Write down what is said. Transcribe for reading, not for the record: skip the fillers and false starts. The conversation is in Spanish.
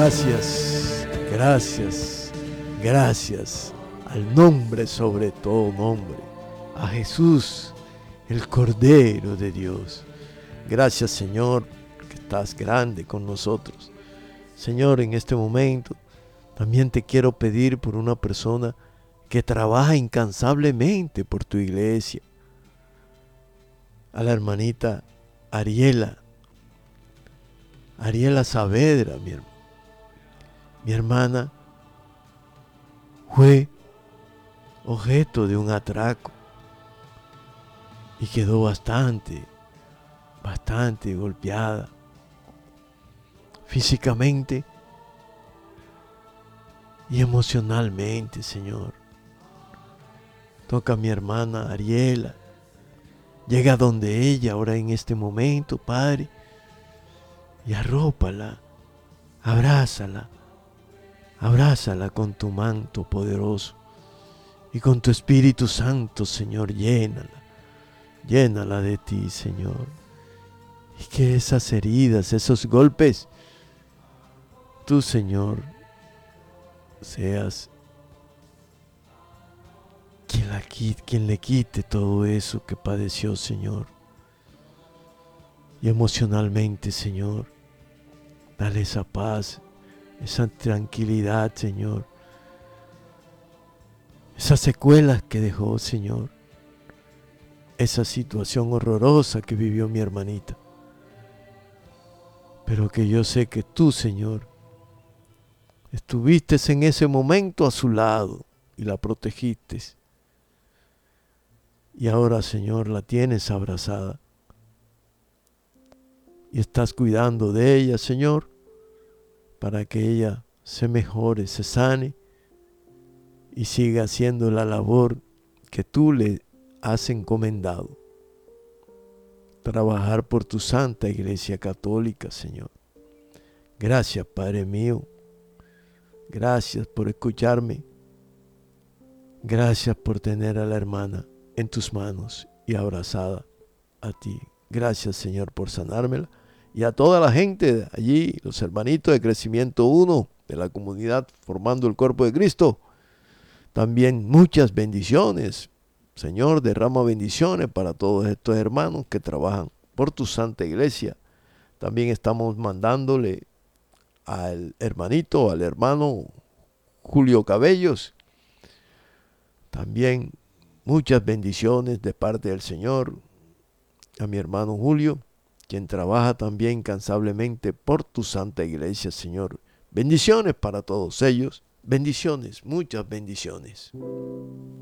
Gracias, gracias, gracias al nombre sobre todo nombre, a Jesús, el Cordero de Dios. Gracias, Señor, que estás grande con nosotros. Señor, en este momento también te quiero pedir por una persona que trabaja incansablemente por tu iglesia, a la hermanita Ariela Saavedra, mi hermana fue objeto de un atraco y quedó bastante golpeada físicamente y emocionalmente, Señor. Toca a mi hermana Ariela, llega donde ella ahora en este momento, Padre, y arrópala, abrázala con tu manto poderoso y con tu Espíritu Santo, Señor, llénala de ti, Señor. Y que esas heridas, esos golpes, tú, Señor, seas quien le quite todo eso que padeció, Señor. Y emocionalmente, Señor, dale esa paz, esa tranquilidad, Señor. Esas secuelas que dejó, Señor. Esa situación horrorosa que vivió mi hermanita. Pero que yo sé que tú, Señor, estuviste en ese momento a su lado y la protegiste. Y ahora, Señor, la tienes abrazada. Y estás cuidando de ella, Señor, para que ella se mejore, se sane y siga haciendo la labor que tú le has encomendado. Trabajar por tu santa Iglesia Católica, Señor. Gracias, Padre mío. Gracias por escucharme. Gracias por tener a la hermana en tus manos y abrazada a ti. Gracias, Señor, por sanármela. Y a toda la gente de allí, los hermanitos de Crecimiento 1, de la comunidad formando el cuerpo de Cristo. También muchas bendiciones. Señor, derrama bendiciones para todos estos hermanos que trabajan por tu santa iglesia. También estamos mandándole al hermano Julio Cabellos. También muchas bendiciones de parte del Señor a mi hermano Julio, quien trabaja también incansablemente por tu santa iglesia, Señor. Bendiciones para todos ellos. Bendiciones, muchas bendiciones.